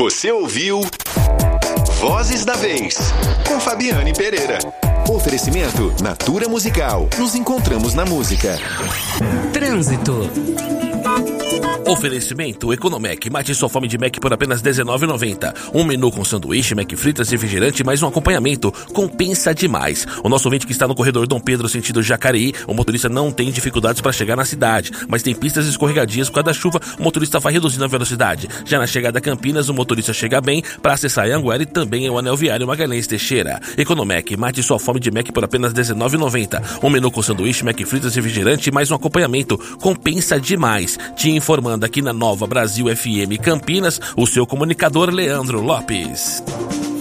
Você ouviu Vozes da Vez, com Fabiane Pereira. Oferecimento Natura Musical. Nos encontramos na música. Trânsito. Oferecimento Economec. Mate sua fome de Mac por apenas R$19,90. Um menu com sanduíche, Mac fritas, refrigerante, mais um acompanhamento. Compensa demais. O nosso ouvinte que está no corredor Dom Pedro, sentido Jacareí, o motorista não tem dificuldades para chegar na cidade, mas tem pistas escorregadias por causa da chuva, o motorista vai reduzindo a velocidade. Já na chegada a Campinas, o motorista chega bem para acessar Anhanguera e também o anel viário Magalhães Teixeira. Economec. Mate sua fome de Mac por apenas R$19,90. Um menu com sanduíche, Mac fritas, refrigerante, mais um acompanhamento. Compensa demais. Te informando aqui na Nova Brasil FM Campinas, o seu comunicador Leandro Lopes.